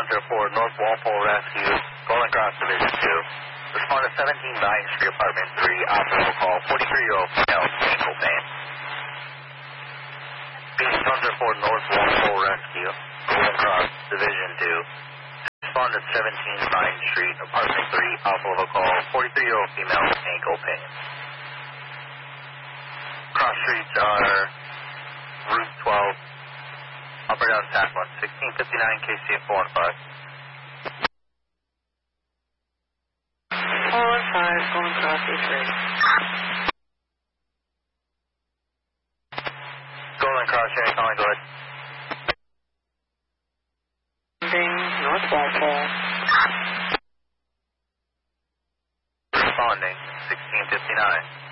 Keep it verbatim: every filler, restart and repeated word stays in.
one zero four North Walpole Rescue, Golden Cross Division two. Respond to seventeen Vine Street, Apartment three, operator call, forty-three-year-old female, ankle pain. Beach one zero four North Walpole Rescue, Golden Cross Division two. Respond to seventeen Vine Street, Apartment three, operator call, forty-three-year-old female, ankle pain. Cross streets are Route twelve, up or down Tack one, sixteen fifty-nine K C four one five. four one five, going across E three. Golden Cross, Shannon calling, go ahead. North Walpole. Responding, sixteen fifty-nine.